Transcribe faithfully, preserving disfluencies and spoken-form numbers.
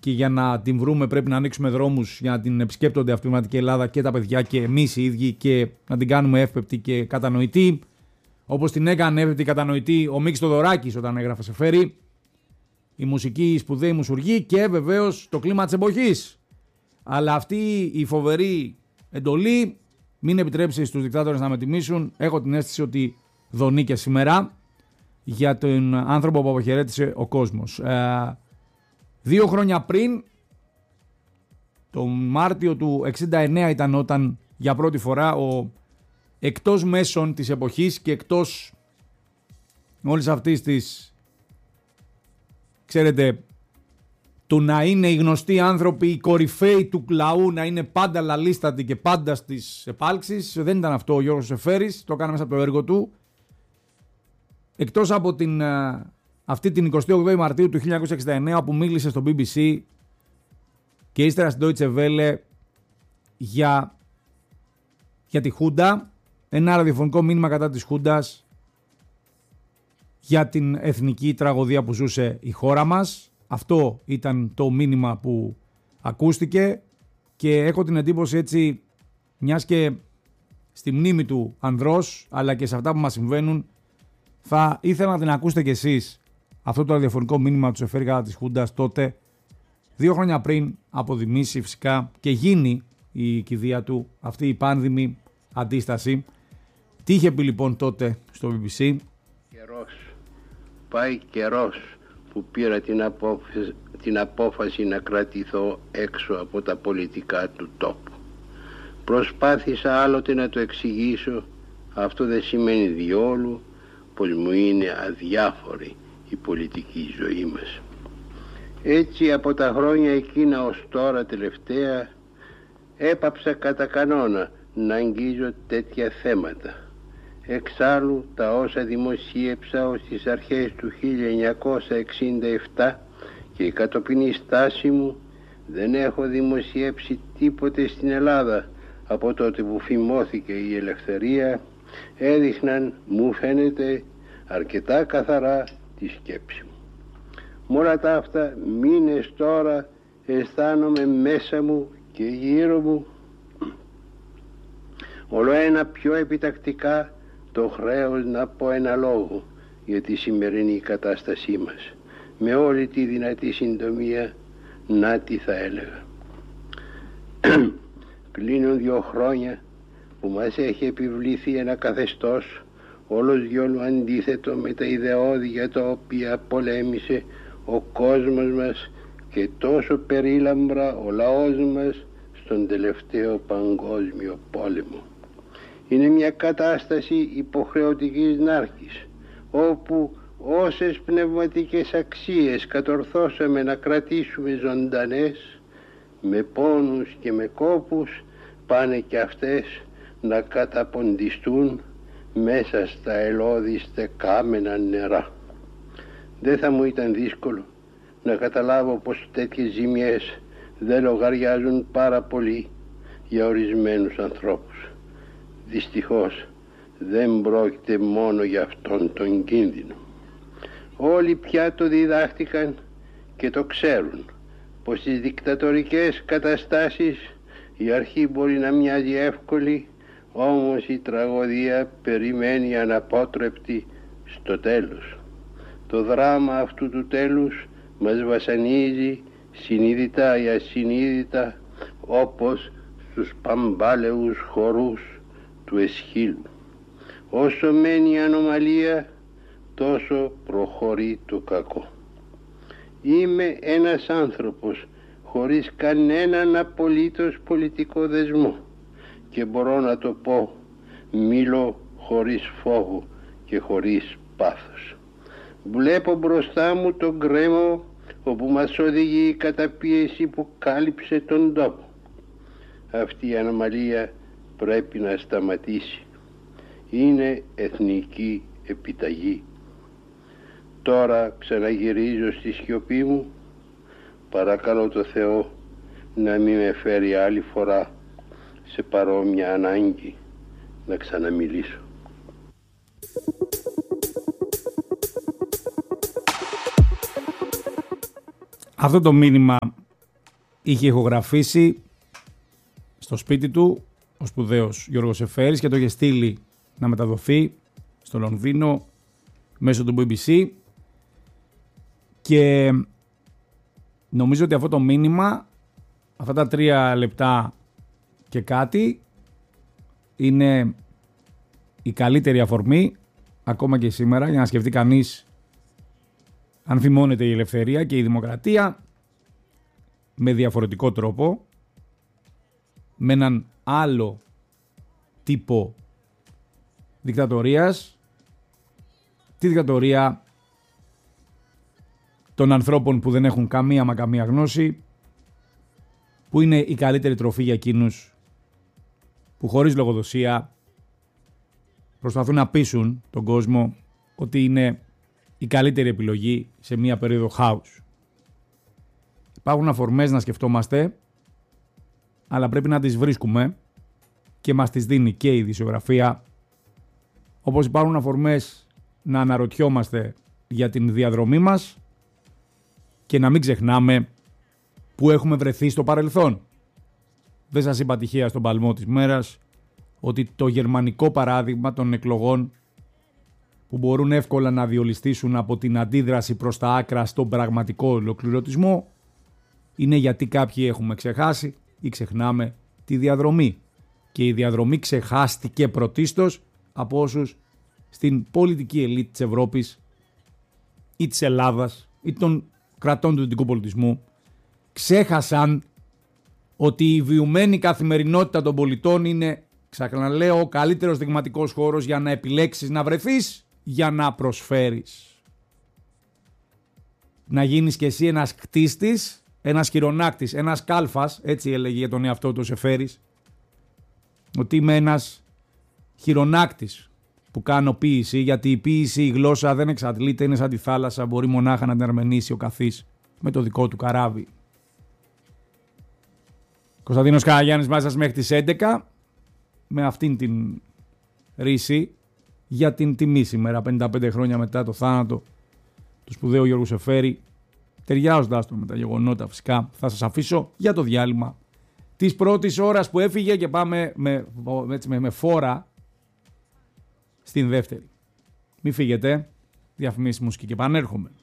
και για να την βρούμε πρέπει να ανοίξουμε δρόμους για να την επισκέπτονται αυτή η πνευματική Ελλάδα και τα παιδιά και εμείς οι ίδιοι και να την κάνουμε εύπεπτη και κατανοητή. Όπως την έκανε εύπεπτη κατανοητή ο Μίκης Θοδωράκης όταν έγραφε σε Φέρι. Η μουσική, η σπουδαίη μουσουργή και βεβαίως το κλίμα της εποχής. Αλλά αυτή η φοβερή εντολή μην επιτρέψει στους δικτάτορες να με τιμήσουν. Έχω την αίσθηση ότι δονεί και σήμερα για τον άνθρωπο που αποχαιρέτησε ο κόσμος. Ε, δύο χρόνια πριν, τον Μάρτιο του εξήντα εννέα ήταν όταν για πρώτη φορά ο εκτός μέσων της εποχής και εκτός όλης αυτής της, ξέρετε, του να είναι οι γνωστοί άνθρωποι, οι κορυφαίοι του λαού, να είναι πάντα λαλίστατοι και πάντα στις επάλξεις. Δεν ήταν αυτό ο Γιώργος Σεφέρης, το έκανε μέσα από το έργο του. Εκτός από την, αυτή την εικοστή όγδοη Μαρτίου του χίλια εννιακόσια εξήντα εννέα που μίλησε στο μπι μπι σι και ύστερα στην Deutsche Welle για, για τη Χούντα, ένα ραδιοφωνικό μήνυμα κατά της Χούντας, για την εθνική τραγωδία που ζούσε η χώρα μας. Αυτό ήταν το μήνυμα που ακούστηκε και έχω την εντύπωση έτσι, μιας και στη μνήμη του ανδρός αλλά και σε αυτά που μας συμβαίνουν, θα ήθελα να την ακούσετε κι εσείς αυτό το ραδιοφωνικό μήνυμα του Σεφέρη κατά της Χούντας τότε, δύο χρόνια πριν αποδημήσει φυσικά και γίνει η κηδεία του αυτή η πάνδημη αντίσταση. Τι είχε πει λοιπόν τότε στο μπι μπι σι? Καιρός, πάει καιρός που πήρα την απόφαση, την απόφαση να κρατηθώ έξω από τα πολιτικά του τόπου. Προσπάθησα άλλοτε να το εξηγήσω, αυτό δεν σημαίνει διόλου πως μου είναι αδιάφορη η πολιτική ζωή μας. Έτσι από τα χρόνια εκείνα ως τώρα τελευταία έπαψα κατά κανόνα να αγγίζω τέτοια θέματα. Εξάλλου τα όσα δημοσίευσα ως τις αρχές του χίλια εννιακόσια εξήντα επτά και η κατοπινή στάση μου, δεν έχω δημοσιεύσει τίποτε στην Ελλάδα από τότε που φημώθηκε η ελευθερία, έδειχναν, μου φαίνεται, αρκετά καθαρά τη σκέψη μου. Με όλα τα αυτά μήνες τώρα αισθάνομαι μέσα μου και γύρω μου όλο ένα πιο επιτακτικά το χρέος να πω ένα λόγο για τη σημερινή κατάστασή μας. Με όλη τη δυνατή συντομία, να τι θα έλεγα. Κλείνουν δύο χρόνια που μας έχει επιβληθεί ένα καθεστώς όλος διόλου αντίθετο με τα ιδεώδη για τα οποία πολέμησε ο κόσμος μας και τόσο περίλαμπρα ο λαός μας στον τελευταίο παγκόσμιο πόλεμο. Είναι μια κατάσταση υποχρεωτικής νάρκης, όπου όσες πνευματικές αξίες κατορθώσαμε να κρατήσουμε ζωντανές, με πόνους και με κόπους, πάνε και αυτές να καταποντιστούν μέσα στα ελώδιστε κάμενα νερά. Δεν θα μου ήταν δύσκολο να καταλάβω πως τέτοιες ζημιές δεν λογαριάζουν πάρα πολύ για ορισμένους ανθρώπους. Δυστυχώς δεν πρόκειται μόνο για αυτόν τον κίνδυνο. Όλοι πια το διδάχτηκαν και το ξέρουν πως στις δικτατορικές καταστάσεις η αρχή μπορεί να μοιάζει εύκολη, όμως η τραγωδία περιμένει αναπότρεπτη στο τέλος. Το δράμα αυτού του τέλους μας βασανίζει συνείδητα ή ασυνείδητα, όπως στους παμπάλαιους χορούς του Εσχύλου. Όσο μένει η ανομαλία, τόσο προχωρεί το κακό. Είμαι ένας άνθρωπος χωρίς κανέναν απολύτως πολιτικό δεσμό και μπορώ να το πω, μιλώ χωρίς φόβο και χωρίς πάθος. Βλέπω μπροστά μου τον γκρέμο όπου μας οδηγεί η καταπίεση που κάλυψε τον τόπο. Αυτή η ανομαλία πρέπει να σταματήσει. Είναι εθνική επιταγή. Τώρα ξαναγυρίζω στη σιωπή μου. Παρακαλώ το Θεό να μην με φέρει άλλη φορά σε παρόμοια ανάγκη να ξαναμιλήσω. Αυτό το μήνυμα είχε ηχογραφήσει στο σπίτι του ο σπουδαίος Γιώργος Εφέρης και το είχε στείλει να μεταδοθεί στο Λονδίνο μέσω του μπι μπι σι, και νομίζω ότι αυτό το μήνυμα, αυτά τα τρία λεπτά και κάτι, είναι η καλύτερη αφορμή ακόμα και σήμερα για να σκεφτεί κανείς αν φημώνεται η ελευθερία και η δημοκρατία με διαφορετικό τρόπο, με έναν άλλο τύπο δικτατορίας, τη δικτατορία των ανθρώπων που δεν έχουν καμία μα καμία γνώση, που είναι η καλύτερη τροφή για εκείνους που χωρίς λογοδοσία προσπαθούν να πείσουν τον κόσμο ότι είναι η καλύτερη επιλογή σε μια περίοδο χάους. Υπάρχουν αφορμές να σκεφτόμαστε, αλλά πρέπει να τις βρίσκουμε και μας τις δίνει και η ειδησιογραφία, όπως υπάρχουν αφορμές να αναρωτιόμαστε για την διαδρομή μας και να μην ξεχνάμε που έχουμε βρεθεί στο παρελθόν. Δεν σας είπα τυχαία στον παλμό της μέρας ότι το γερμανικό παράδειγμα των εκλογών, που μπορούν εύκολα να διολιστήσουν από την αντίδραση προς τα άκρα στον πραγματικό ολοκληρωτισμό, είναι γιατί κάποιοι έχουμε ξεχάσει ή ξεχνάμε τη διαδρομή. Και η διαδρομή ξεχάστηκε πρωτίστως από όσους στην πολιτική ελίτ της Ευρώπης ή της Ελλάδας ή των κρατών του δυτικού πολιτισμού ξέχασαν ότι η βιωμένη καθημερινότητα των πολιτών είναι, ξαναλέω, ο καλύτερος δειγματικός χώρος για να επιλέξεις να βρεθείς, για να προσφέρεις. Να γίνεις κι εσύ ένας κτίστης, ένας χειρονάκτης, ένας κάλφας, έτσι έλεγε για τον εαυτό του Σεφέρης, ότι είμαι ένας χειρονάκτης που κάνω ποίηση, γιατί η ποίηση, η γλώσσα δεν εξαντλείται, είναι σαν τη θάλασσα, μπορεί μονάχα να την αρμενήσει ο καθής με το δικό του καράβι. Κωνσταντίνος Καραγιάννης μαζί σας μέχρι τις έντεκα, με αυτήν την ρίση για την τιμή σήμερα, πενήντα πέντε χρόνια μετά το θάνατο του σπουδαίου Γιώργου Σεφέρη, ταιριάζοντας το με τα γεγονότα φυσικά. Θα σας αφήσω για το διάλειμμα της πρώτης ώρας που έφυγε και πάμε με, έτσι, με, με φόρα στην δεύτερη. Μην φύγετε, διαφημίσεις, μουσική και επανέρχομαι.